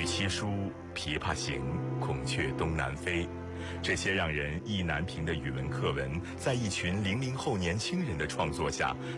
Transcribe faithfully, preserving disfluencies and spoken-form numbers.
与其书》《琵琶行》《孔雀东南飞》，这些让人意难平的语文课文，在一群零零后年轻人的创作下，